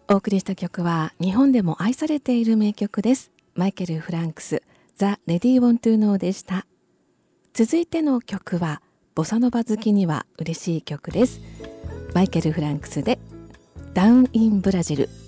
お送りした曲は日本でも愛されている名曲です。マイケル・フランクス The Lady Want to Know でした。続いての曲はボサノバ好きには嬉しい曲です。マイケル・フランクスでダウン・イン・ブラジル。